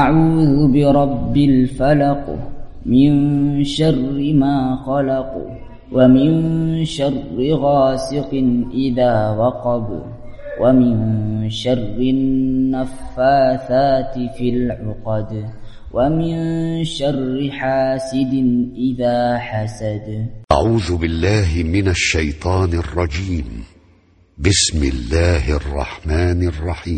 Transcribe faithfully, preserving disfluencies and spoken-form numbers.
أعوذ برب الفلق من شر ما خلق ومن شر غاسق إذا وقب ومن شر النفاثات في العقد ومن شر حاسد إذا حسد. أعوذ بالله من الشيطان الرجيم. بسم الله الرحمن الرحيم.